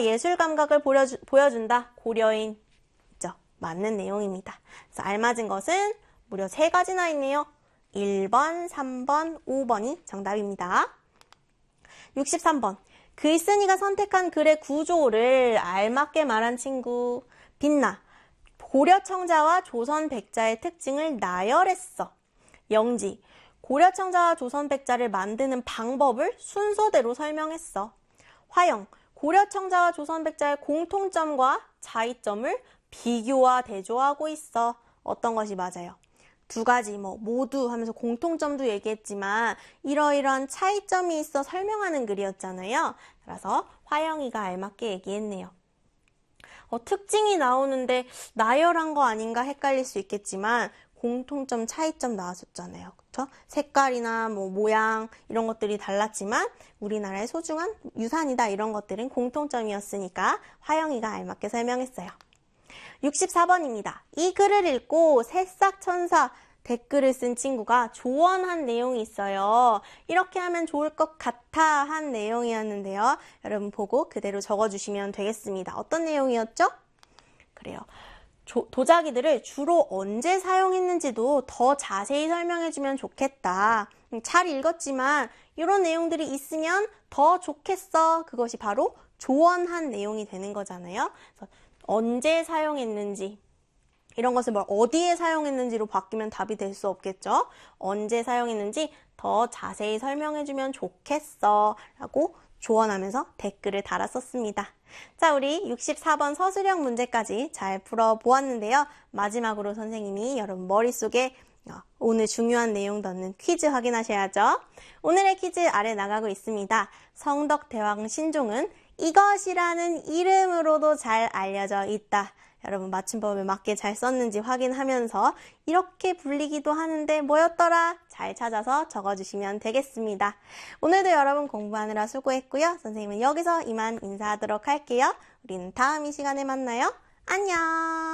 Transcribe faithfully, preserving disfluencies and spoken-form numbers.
문화와 예술 감각을 보여주, 보여준다. 고려인. 있죠? 맞는 내용입니다. 그래서 알맞은 것은 무려 세 가지나 있네요. 일 번, 삼 번, 오 번이 정답입니다. 육십삼 번. 글쓴이가 선택한 글의 구조를 알맞게 말한 친구. 빛나. 고려청자와 조선백자의 특징을 나열했어. 영지. 고려청자와 조선백자를 만드는 방법을 순서대로 설명했어. 화영. 고려청자와 조선백자의 공통점과 차이점을 비교와 대조하고 있어. 어떤 것이 맞아요? 두 가지 뭐 모두 하면서 공통점도 얘기했지만 이러이러한 차이점이 있어 설명하는 글이었잖아요. 따라서 화영이가 알맞게 얘기했네요. 어, 특징이 나오는데 나열한 거 아닌가 헷갈릴 수 있겠지만 공통점, 차이점 나왔었잖아요. 그쵸? 색깔이나 뭐 모양 이런 것들이 달랐지만 우리나라의 소중한 유산이다 이런 것들은 공통점이었으니까 화영이가 알맞게 설명했어요. 육십사 번입니다. 이 글을 읽고 새싹천사 댓글을 쓴 친구가 조언한 내용이 있어요. 이렇게 하면 좋을 것 같아 한 내용이었는데요. 여러분 보고 그대로 적어주시면 되겠습니다. 어떤 내용이었죠? 그래요. 조, 도자기들을 주로 언제 사용했는지도 더 자세히 설명해주면 좋겠다. 잘 읽었지만 이런 내용들이 있으면 더 좋겠어. 그것이 바로 조언한 내용이 되는 거잖아요. 그래서 언제 사용했는지 이런 것을 뭐 어디에 사용했는지로 바뀌면 답이 될 수 없겠죠. 언제 사용했는지 더 자세히 설명해주면 좋겠어 라고 조언하면서 댓글을 달았었습니다. 자, 우리 육십사 번 서술형 문제까지 잘 풀어보았는데요. 마지막으로 선생님이 여러분 머릿속에 오늘 중요한 내용 넣는 퀴즈 확인하셔야죠. 오늘의 퀴즈 아래 나가고 있습니다. 성덕대왕 신종은 이것이라는 이름으로도 잘 알려져 있다. 여러분 맞춤법에 맞게 잘 썼는지 확인하면서 이렇게 불리기도 하는데 뭐였더라? 잘 찾아서 적어주시면 되겠습니다. 오늘도 여러분 공부하느라 수고했고요. 선생님은 여기서 이만 인사하도록 할게요. 우리는 다음 이 시간에 만나요. 안녕!